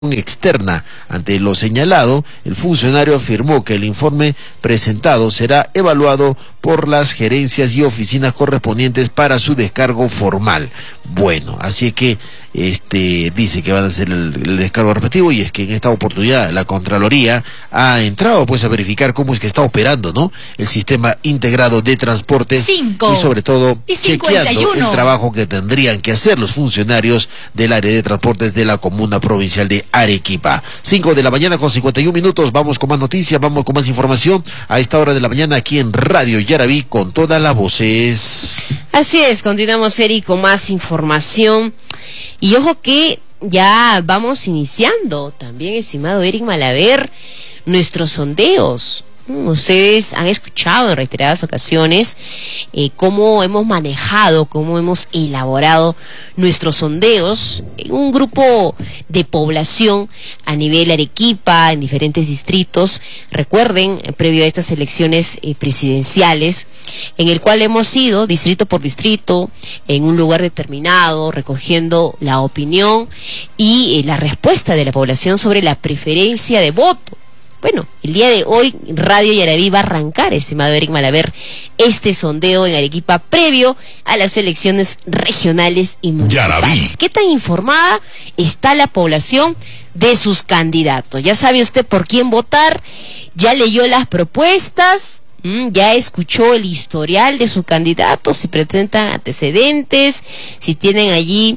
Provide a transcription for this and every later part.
externa. Ante lo señalado, el funcionario afirmó que el informe presentado será evaluado por las gerencias y oficinas correspondientes para su descargo formal. Bueno, así que dice que van a hacer el descargo respectivo, y es que en esta oportunidad la Contraloría ha entrado pues a verificar cómo es que está operando, ¿no?, el sistema integrado de transportes y sobre todo chequeando el trabajo que tendrían que hacer los funcionarios del área de transportes de la comuna provincial de Arequipa. 5 de la mañana con 51 minutos, vamos con más noticias, vamos con más información a esta hora de la mañana aquí en Radio Yaraví con todas las voces. Así es, continuamos, Eric, con más información. Y ojo que ya vamos iniciando también, estimado Eric Malaver, nuestros sondeos. Ustedes han escuchado en reiteradas ocasiones cómo hemos manejado, cómo hemos elaborado nuestros sondeos en un grupo de población a nivel Arequipa, en diferentes distritos. Recuerden, previo a estas elecciones presidenciales, en el cual hemos ido distrito por distrito, en un lugar determinado, recogiendo la opinión y la respuesta de la población sobre la preferencia de voto. Bueno, el día de hoy Radio Yaraví va a arrancar, estimado Eric Malaver, este sondeo en Arequipa previo a las elecciones regionales y municipales. Yaraví. ¿Qué tan informada está la población de sus candidatos? Ya sabe usted por quién votar, ya leyó las propuestas, ya escuchó el historial de su candidato, si presentan antecedentes, si tienen allí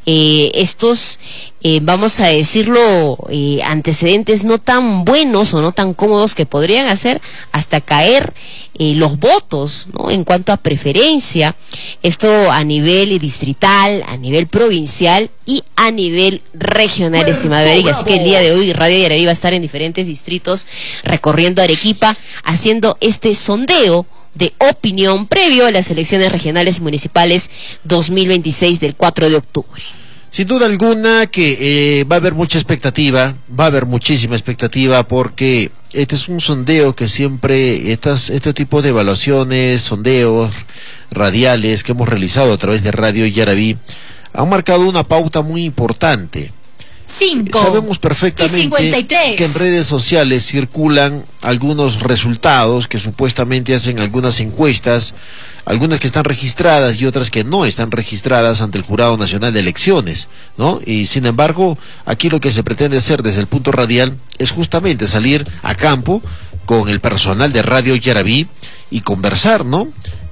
estos vamos a decirlo, antecedentes no tan buenos o no tan cómodos que podrían hacer hasta caer los votos, ¿no?, en cuanto a preferencia. Esto a nivel distrital, a nivel provincial y a nivel regional, estimado Eric. Así que el día de hoy Radio Yaraví va a estar en diferentes distritos recorriendo Arequipa, haciendo este sondeo de opinión previo a las elecciones regionales y municipales 2026 del 4 de octubre. Sin duda alguna que va a haber mucha expectativa, va a haber muchísima expectativa, porque este es un sondeo que siempre, este tipo de evaluaciones, sondeos radiales que hemos realizado a través de Radio Yaraví, han marcado una pauta muy importante. Sabemos perfectamente que en redes sociales circulan algunos resultados que supuestamente hacen algunas encuestas, algunas que están registradas y otras que no están registradas ante el Jurado Nacional de Elecciones, ¿no? Y sin embargo, aquí lo que se pretende hacer desde el punto radial es justamente salir a campo con el personal de Radio Yaraví y conversar, ¿no?,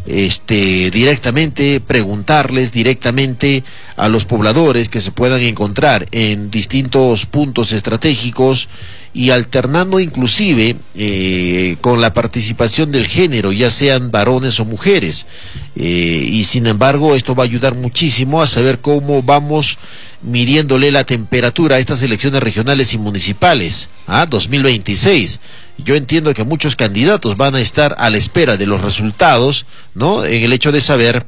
directamente, preguntarles directamente a los pobladores que se puedan encontrar en distintos puntos estratégicos, y alternando inclusive con la participación del género, ya sean varones o mujeres, y sin embargo esto va a ayudar muchísimo a saber cómo vamos midiéndole la temperatura a estas elecciones regionales y municipales 2026. Yo entiendo que muchos candidatos van a estar a la espera de los resultados, ¿no?, en el hecho de saber,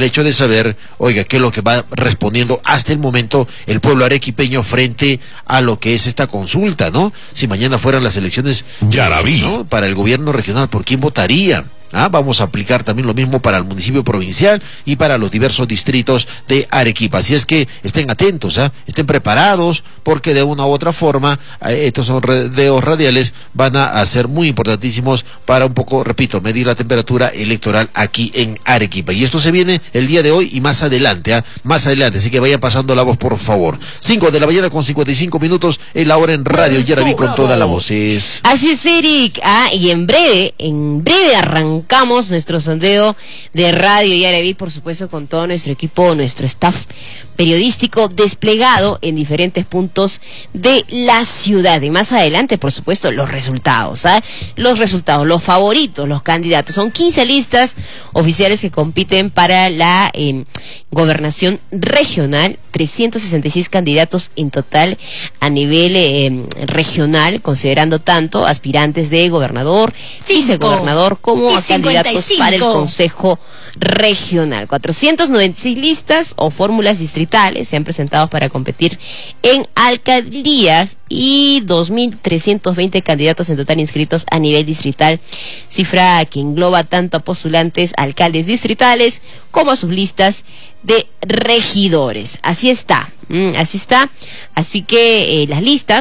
oiga, qué es lo que va respondiendo hasta el momento el pueblo arequipeño frente a lo que es esta consulta, ¿no? Si mañana fueran las elecciones Yaraví, ¿no?, para el gobierno regional, ¿por quién votaría? Vamos a aplicar también lo mismo para el municipio provincial y para los diversos distritos de Arequipa. Así es que estén atentos, estén preparados, porque de una u otra forma estos sondeos radiales van a ser muy importantísimos para un poco, repito, medir la temperatura electoral aquí en Arequipa. Y esto se viene el día de hoy y más adelante, más adelante, así que vayan pasando la voz, por favor. 5 de la mañana con 55 minutos, es la hora en Radio Yaraví con todas las voces. Así es, Eric. Y en breve arrancamos nuestro sondeo de Radio Yaraví, por supuesto, con todo nuestro equipo, nuestro staff periodístico desplegado en diferentes puntos de la ciudad. Y más adelante, por supuesto, los resultados, los favoritos, los candidatos. Son 15 listas oficiales que compiten para la gobernación regional, 366 candidatos en total a nivel regional, considerando tanto aspirantes de gobernador, vicegobernador, como a candidatos para el Consejo Regional. 496 listas o fórmulas distritales se han presentado para competir en alcaldías y 2.320 candidatos en total inscritos a nivel distrital, cifra que engloba tanto a postulantes a alcaldes distritales como a sus listas de regidores. Así está. Así está. Así que las listas